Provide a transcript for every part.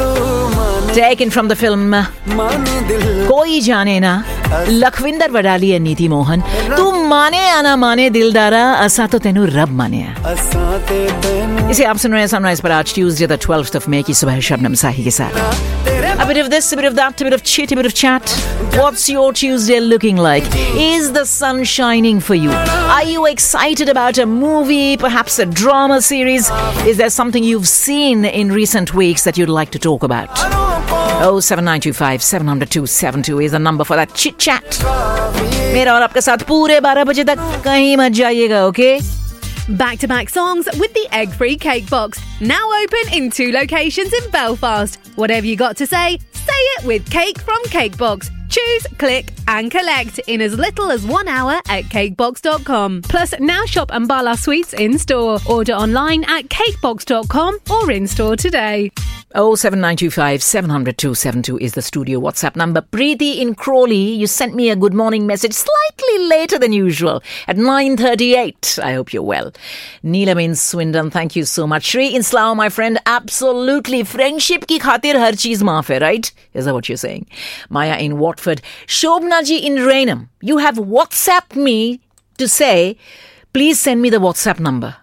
Taken from the film Koi Jaane Na, Lakhvinder Wadali and Neeti Mohan. Tu mane ana mane dildara, asa to tenu rab mane. You see, आप सुन रहे हैं Sunrise पर आज Tuesday the 12th of May की सुबह शबनम साही के साथ. A bit of this, a bit of that, a bit of chit, a bit of chat. What's your Tuesday looking like? Is the sun shining for you? Are you excited about a movie, perhaps a drama series? Is there something you've seen in recent weeks that you'd like to talk about? 07925 700 272 is the number for that chit chat. मेरा और आपका साथ पूरे 12 बजे तक कहीं मत जाइएगा, okay? Back-to-back songs with the egg-free cake box. Now open in 2 locations in Belfast. Whatever you got to say it with Cake from Cakebox. Choose, click and collect in as little as 1 hour at cakebox.com. Plus, now shop Ambala Sweets in-store. Order online at cakebox.com or in-store today. 07925 700 272 is the studio WhatsApp number. Preeti in Crawley, you sent me a good morning message slightly later than usual at 9:38. I hope you're well. Neelam in Swindon, thank you so much. Shri in Slough, my friend, absolutely. Friendship ki khatir har cheez maaf hai, right? Is that what you're saying? Maya in Watford. Shobna ji in Rainham, you have WhatsApped me to say, please send me the WhatsApp number.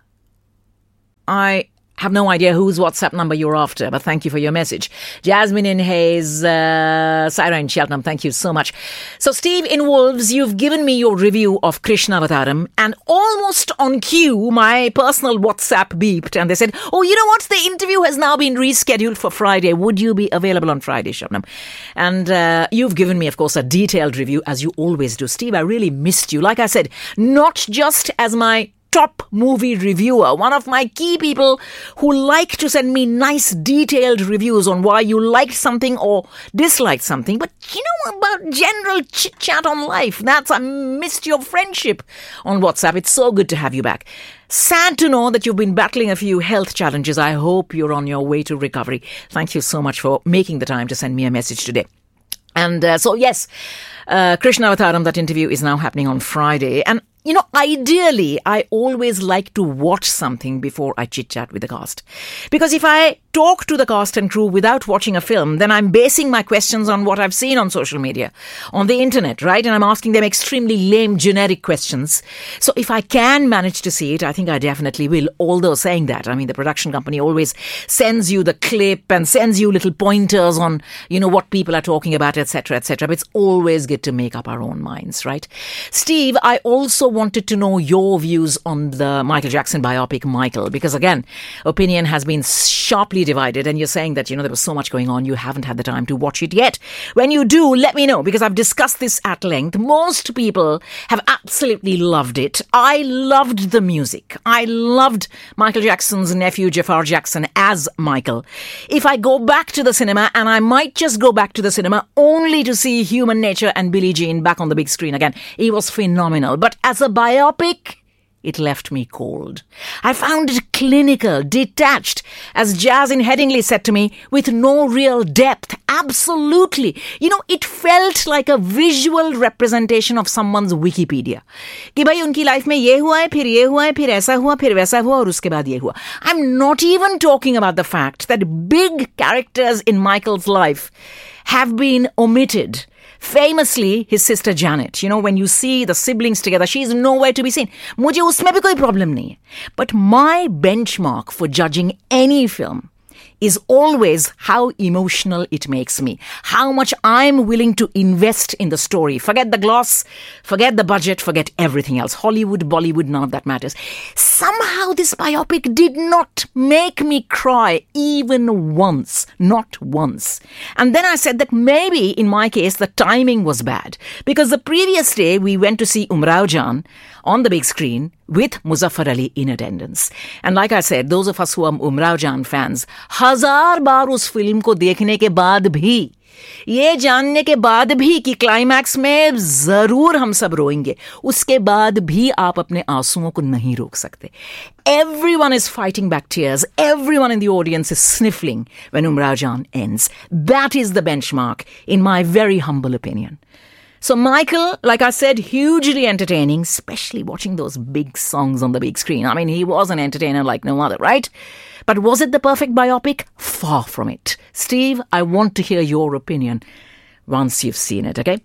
I have no idea whose WhatsApp number you're after, but thank you for your message. Jasmine in Hayes, Saira in Cheltenham, thank you so much. So Steve in Wolves, you've given me your review of Krishnavataram, and almost on cue, my personal WhatsApp beeped, and they said, oh, you know what? The interview has now been rescheduled for Friday. Would you be available on Friday, Shabnam? And you've given me, of course, a detailed review, as you always do. Steve, I really missed you. Like I said, not just as my top movie reviewer, one of my key people who like to send me nice detailed reviews on why you liked something or disliked something, but you know about general chit chat on life. I missed your friendship on WhatsApp. It's so good to have you back. Sad to know that you've been battling a few health challenges. I hope you're on your way to recovery. Thank you so much for making the time to send me a message today. And so yes, Krishnavataram, that interview is now happening on Friday. And you know, ideally, I always like to watch something before I chit-chat with the cast. Because if I talk to the cast and crew without watching a film, then I'm basing my questions on what I've seen on social media, on the internet, right? And I'm asking them extremely lame, generic questions. So if I can manage to see it, I think I definitely will. Although saying that, I mean, the production company always sends you the clip and sends you little pointers on, you know, what people are talking about, etc., etc. But it's always good to make up our own minds, right? Steve, I also wanted to know your views on the Michael Jackson biopic, Michael, because again, opinion has been sharply divided, and you're saying that, you know, there was so much going on, you haven't had the time to watch it yet. When you do, let me know, because I've discussed this at length. Most people have absolutely loved it. I loved the music. I loved Michael Jackson's nephew, Jafar Jackson, as Michael. If I go back to the cinema, and I might just go back to the cinema only to see Human Nature and Billie Jean back on the big screen again, it was phenomenal. But as a biopic, it left me cold. I found it clinical, detached, as Jazz in Headingley said to me, with no real depth. Absolutely. You know, it felt like a visual representation of someone's Wikipedia. कि भाई उनकी life में ये हुआ है, फिर ये हुआ है, फिर ऐसा हुआ, फिर वैसा हुआ, और उसके बाद ये हुआ. I'm not even talking about the fact that big characters in Michael's life have been omitted. Famously, his sister Janet. You know, when you see the siblings together, she's nowhere to be seen. मुझे उसमें भी कोई problem नहीं है. But my benchmark for judging any film is always how emotional it makes me. How much I'm willing to invest in the story. Forget the gloss, forget the budget, forget everything else. Hollywood, Bollywood, none of that matters. Somehow this biopic did not make me cry even once. Not once. And then I said that maybe in my case the timing was bad. Because the previous day we went to see Umrao Jaan on the big screen with Muzaffar Ali in attendance. And like I said, those of us who are Umrao Jaan fans, 1000 बार उस film को देखने के बाद भी, ये जानने के बाद भी कि क्लाइमैक्स में जरूर हम सब रोएंगे, उसके बाद भी आप अपने आंसुओं को नहीं रोक सकते. Everyone is fighting back tears. Everyone in the audience is sniffling when Umrao Jaan ends. That is the benchmark, in my very humble opinion. So Michael, like I said, hugely entertaining, especially watching those big songs on the big screen. I mean, he was an entertainer like no other, right? But was it the perfect biopic? Far from it. Steve, I want to hear your opinion once you've seen it, okay?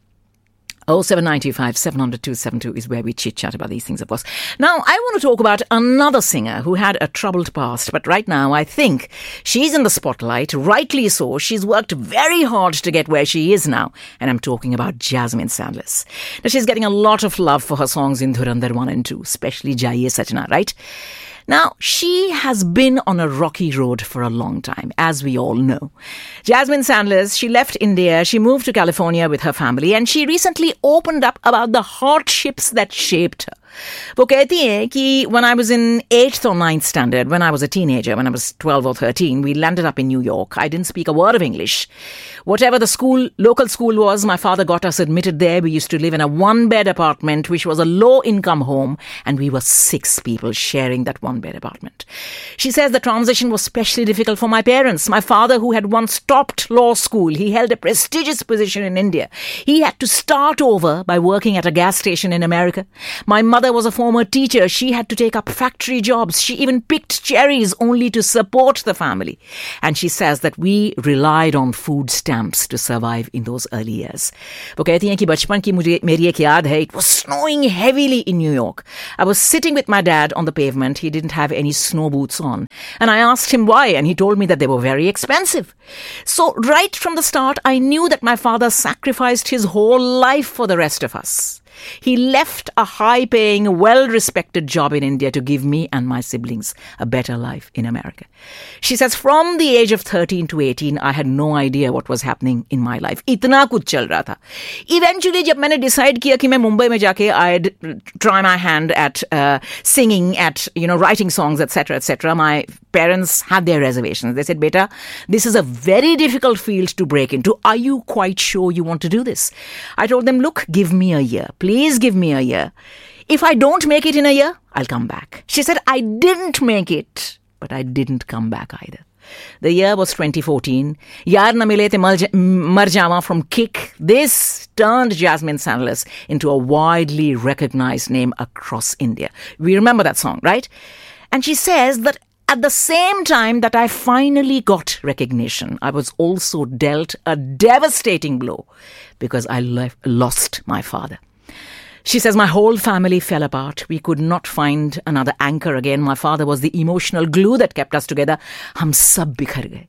07925 700 272 is where we chit-chat about these things, of course. Now, I want to talk about another singer who had a troubled past, but right now I think she's in the spotlight, rightly so. She's worked very hard to get where she is now, and I'm talking about Jasmine Sandler. Now, she's getting a lot of love for her songs in Dhurandhar 1 and 2, especially Jaiye Sachna, right? Now, she has been on a rocky road for a long time, as we all know. Jasmine Sandler, she left India, she moved to California with her family, and she recently opened up about the hardships that shaped her. वो कहती है कि when I was in 8th or 9th standard, when I was a teenager, when I was 12 or 13, we landed up in New York. I didn't speak a word of English. Whatever the local school was, my father got us admitted there. We used to live in a one-bed apartment, which was a low-income home, and we were 6 people sharing that one-bed apartment. She says the transition was especially difficult for my parents. My father, who had once topped law school, he held a prestigious position in India. He had to start over by working at a gas station in America. My mother was a former teacher. She had to take up factory jobs. She even picked cherries only to support the family. And she says that we relied on food stamps to survive in those early years. वो कहती हैं कि बचपन की मेरी एक याद है. It was snowing heavily in New York. I was sitting with my dad on the pavement. He didn't have any snow boots on. And I asked him why, and he told me that they were very expensive. So right from the start, I knew that my father sacrificed his whole life for the rest of us. He left a high-paying, well-respected job in India to give me and my siblings a better life in America. She says, from the age of 13 to 18, I had no idea what was happening in my life. इतना कुछ चल रहा था. Eventually, जब मैंने decide किया कि मैं मुंबई में जाके I'd try my hand at singing, at writing songs, etc., etc., my parents had their reservations. They said, "Beta, this is a very difficult field to break into. Are you quite sure you want to do this?" I told them, "Look, give me a year. Please give me a year. If I don't make it in a year, I'll come back." She said, "I didn't make it, but I didn't come back either." The year was 2014. Yaar Na Mile Te Mar Jawa from Kick. This turned Jasmine Sandler into a widely recognized name across India. We remember that song, right? And she says that at the same time that I finally got recognition, I was also dealt a devastating blow because I lost my father. She says, my whole family fell apart. We could not find another anchor again. My father was the emotional glue that kept us together. हम सब बिखर गए.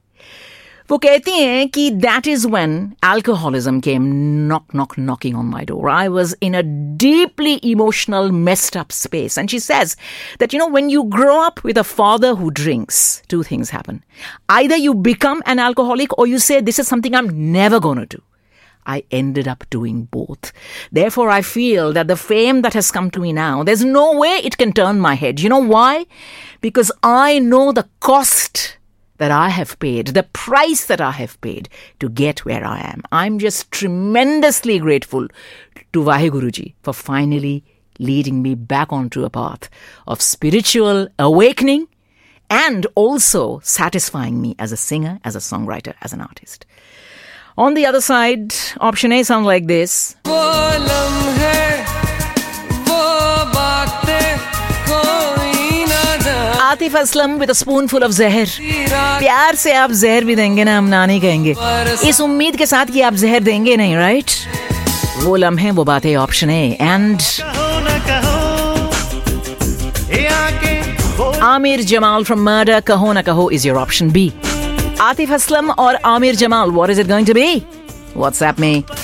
वो कहती हैं कि that is when alcoholism came knocking on my door. I was in a deeply emotional, messed up space. And she says that, when you grow up with a father who drinks, 2 things happen. Either you become an alcoholic or you say, this is something I'm never going to do. I ended up doing both. Therefore, I feel that the fame that has come to me now, there's no way it can turn my head. You know why? Because I know the cost that I have paid, the price that I have paid to get where I am. I'm just tremendously grateful to Vaheguruji for finally leading me back onto a path of spiritual awakening and also satisfying me as a singer, as a songwriter, as an artist. On the other side, option A sounds like this. Atif Aslam with a spoonful of zahar. प्यार से आप जहर भी देंगे ना, हम ना नहीं कहेंगे. इस उम्मीद के साथ कि आप जहर देंगे नहीं, right? वो लम्हे, वो बातें, option A. And Amir Jamal from Murder, Kaho Na Kaho is your option B. Atif Aslam or Amir Jamal, what is it going to be? WhatsApp me.